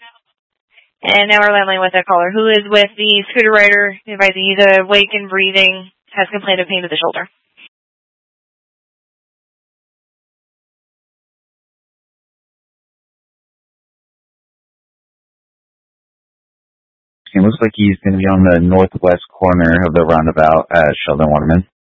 And now we're landing with a caller who is with the scooter rider. Advising he's awake and breathing, has complained of pain to the shoulder. It looks like he's going to be on the northwest corner of the roundabout at Sheldon Waterman.